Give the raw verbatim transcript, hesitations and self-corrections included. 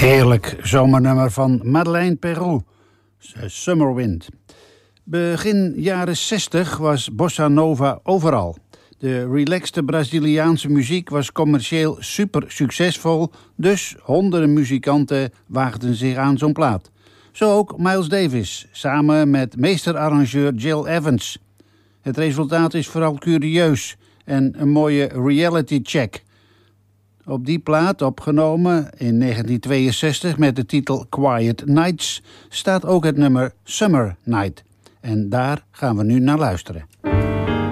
Heerlijk zomernummer van Madeleine Peru, Summer Wind. Begin jaren zestig was bossa nova overal. De relaxte Braziliaanse muziek was commercieel super succesvol, dus honderden muzikanten waagden zich aan zo'n plaat. Zo ook Miles Davis, samen met meesterarrangeur Gil Evans. Het resultaat is vooral curieus en een mooie reality check. Op die plaat, opgenomen in negentien tweeënzestig met de titel Quiet Nights, staat ook het nummer Summer Night. En daar gaan we nu naar luisteren.